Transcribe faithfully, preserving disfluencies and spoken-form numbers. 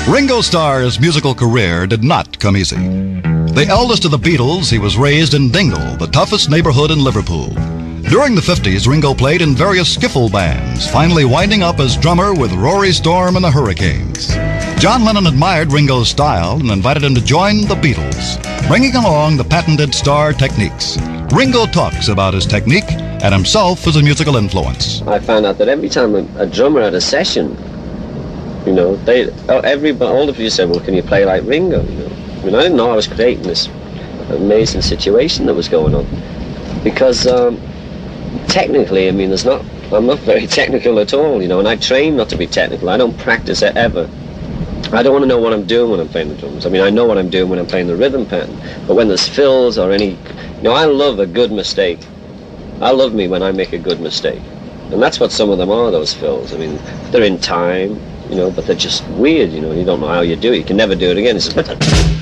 Ringo Starr's musical career did not come easy. The eldest of the Beatles, he was raised in Dingle, the toughest neighborhood in Liverpool. During the fifties, Ringo played in various skiffle bands, finally winding up as drummer with Rory Storm and the Hurricanes. John Lennon admired Ringo's style and invited him to join the Beatles, bringing along the patented Starr techniques. Ringo talks about his technique and himself as a musical influence. I found out that every time a, a drummer had a session, you know, they, every, all of you said, well, can you play like Ringo? You know? I mean, I didn't know I was creating this amazing situation that was going on. Because um, technically, I mean, there's not, I'm not very technical at all, you know, and I train not to be technical. I don't practice it ever. I don't want to know what I'm doing when I'm playing the drums. I mean, I know what I'm doing when I'm playing the rhythm pattern. But when there's fills or any, you know, I love a good mistake. I love me when I make a good mistake. And that's what some of them are, those fills. I mean, they're in time, you know, but they're just weird, you know, and you don't know how you do it. You can never do it again. It's just,